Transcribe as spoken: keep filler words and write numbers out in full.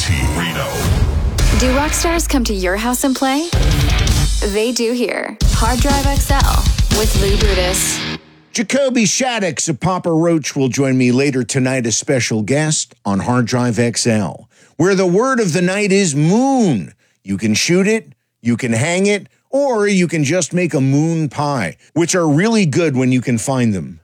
T. Reno. Do rock stars come to your house and play? They do here. Hard Drive X L with Lou Brutus. Jacoby Shaddix of Papa Roach will join me later tonight as special guest on Hard Drive X L, where the word of the night is moon. You can shoot it, you can hang it, or you can just make a moon pie, which are really good when you can find them.